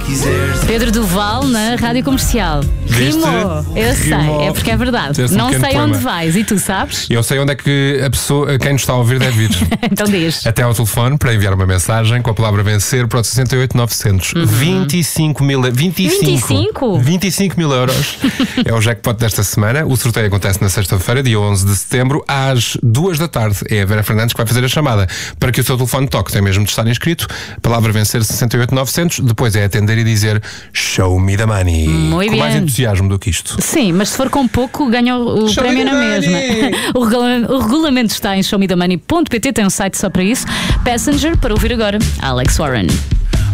quiseres. Pedro Duval na Rádio Comercial. Viste? Rimou. Eu sei, Rimou. é porque é verdade. Tiveste um Não pequeno sei poema. onde vais e tu sabes? Eu sei onde é que a pessoa, quem nos está a ouvir, deve ir. Então diz. Até ao telefone para enviar uma mensagem com a palavra vencer para o 68-900. 25 mil. 25 mil euros é o jackpot desta semana. O sorteio acontece na sexta-feira, dia 11 de setembro, às 2 da tarde. É a Vera Fernandes que vai fazer a chamada. Para que o seu telefone toque, tem mesmo de estar inscrito. Palavra vencer 68-900. Depois é atender e dizer Show me the money. Muito com bem. mais entusiasmo do que isto. Sim, mas se for com pouco, ganha o Show prémio me na the mesma. money. O regulamento está em showmethemoney.pt, tem um site só para isso. Passenger, para ouvir agora, Alex Warren.